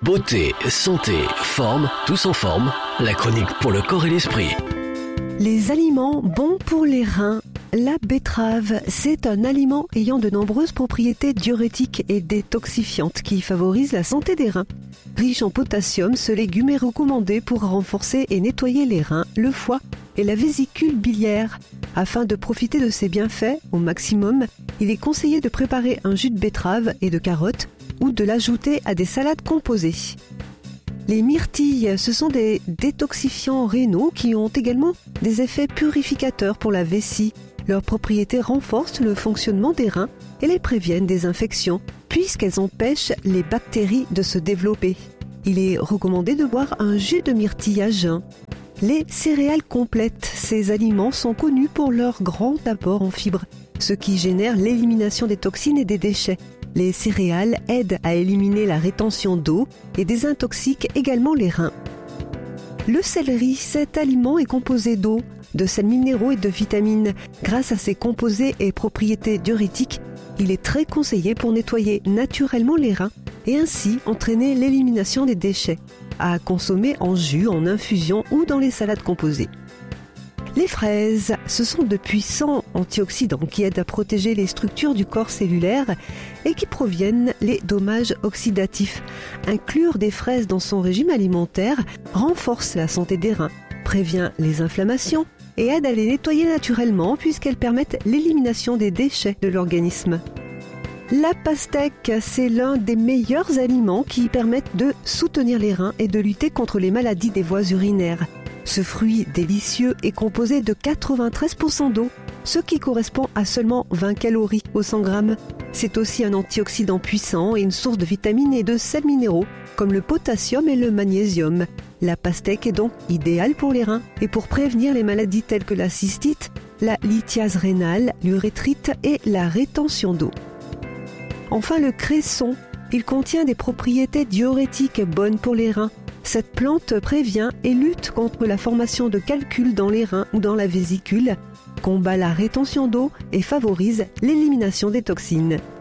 Beauté, santé, forme, tous en forme. La chronique pour le corps et l'esprit. Les aliments bons pour les reins. La betterave, c'est un aliment ayant de nombreuses propriétés diurétiques et détoxifiantes qui favorisent la santé des reins. Riche en potassium, ce légume est recommandé pour renforcer et nettoyer les reins, le foie et la vésicule biliaire. Afin de profiter de ses bienfaits au maximum, il est conseillé de préparer un jus de betterave et de carottes ou de l'ajouter à des salades composées. Les myrtilles, ce sont des détoxifiants rénaux qui ont également des effets purificateurs pour la vessie. Leurs propriétés renforcent le fonctionnement des reins et les préviennent des infections, puisqu'elles empêchent les bactéries de se développer. Il est recommandé de boire un jus de myrtille à jeun. Les céréales complètes, ces aliments sont connus pour leur grand apport en fibres, ce qui génère l'élimination des toxines et des déchets. Les céréales aident à éliminer la rétention d'eau et désintoxiquent également les reins. Le céleri, cet aliment est composé d'eau, de sels minéraux et de vitamines. Grâce à ses composés et propriétés diurétiques, il est très conseillé pour nettoyer naturellement les reins et ainsi entraîner l'élimination des déchets, à consommer en jus, en infusion ou dans les salades composées. Les fraises, ce sont de puissants antioxydants qui aident à protéger les structures du corps cellulaire et qui proviennent les dommages oxydatifs. Inclure des fraises dans son régime alimentaire renforce la santé des reins, prévient les inflammations et aide à les nettoyer naturellement puisqu'elles permettent l'élimination des déchets de l'organisme. La pastèque, c'est l'un des meilleurs aliments qui permettent de soutenir les reins et de lutter contre les maladies des voies urinaires. Ce fruit délicieux est composé de 93% d'eau, ce qui correspond à seulement 20 calories au 100 grammes. C'est aussi un antioxydant puissant et une source de vitamines et de sels minéraux, comme le potassium et le magnésium. La pastèque est donc idéale pour les reins et pour prévenir les maladies telles que la cystite, la lithiase rénale, l'urétrite et la rétention d'eau. Enfin, le cresson, il contient des propriétés diurétiques bonnes pour les reins. Cette plante prévient et lutte contre la formation de calculs dans les reins ou dans la vésicule, combat la rétention d'eau et favorise l'élimination des toxines.